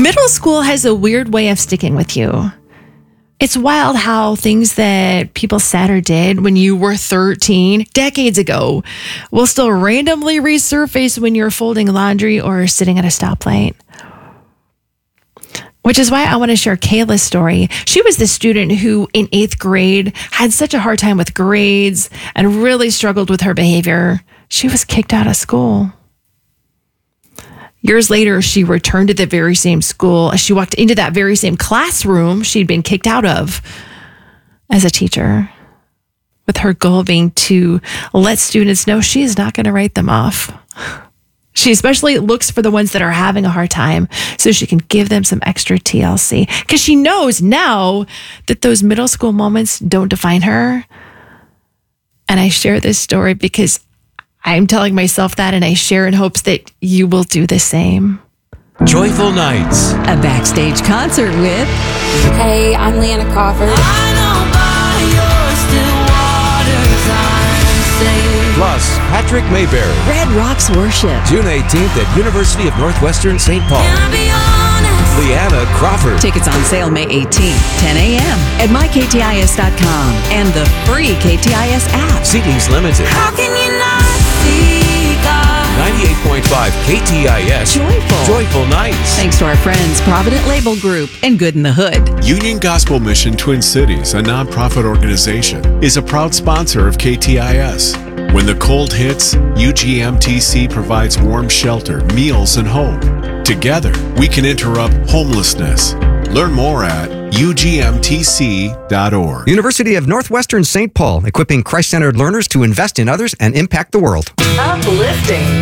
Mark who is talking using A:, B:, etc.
A: Middle school has a weird way of sticking with you. It's wild how things that people said or did when you were 13 decades ago will still randomly resurface when you're folding laundry or sitting at a stoplight. Which is why I want to share Kayla's story. She was the student who in 8th grade had such a hard time with grades and really struggled with her behavior. She was kicked out of school. Years later, she returned to the very same school. She walked into that very same classroom she'd been kicked out of as a teacher, with her goal being to let students know she is not going to write them off. She especially looks for the ones that are having a hard time so she can give them some extra TLC, because she knows now that those middle school moments don't define her. And I share this story because I'm telling myself that, and I share in hopes that you will do the same.
B: Joyful Nights.
C: A backstage concert with...
D: Hey, I'm Leanna Crawford.
B: Plus, Patrick Mayberry.
C: Red Rocks Worship.
B: June 18th at University of Northwestern St. Paul. Leanna Crawford.
C: Tickets on sale May 18th, 10 a.m. at myktis.com and the free KTIS app.
B: Seating's limited.
D: How can you not see God?
B: 98.5 KTIS. Joyful Nights.
C: Thanks to our friends, Provident Label Group and Good in the Hood.
E: Union Gospel Mission Twin Cities, a nonprofit organization, is a proud sponsor of KTIS. When the cold hits, UGMTC provides warm shelter, meals, and hope. Together, we can interrupt homelessness. Learn more at ugmtc.org.
F: University of Northwestern St. Paul, equipping Christ-centered learners to invest in others and impact the world.
C: Uplifting.